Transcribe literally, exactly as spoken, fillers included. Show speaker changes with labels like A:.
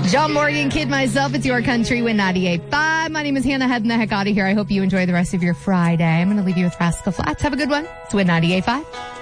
A: John Morgan, Kid Myself. It's Your Country, Win ninety-eight point five. My name is Hannah, heading the heck out of here. I hope you enjoy the rest of your Friday. I'm going to leave you with Rascal Flatts. Have a good one. It's Win ninety-eight point five.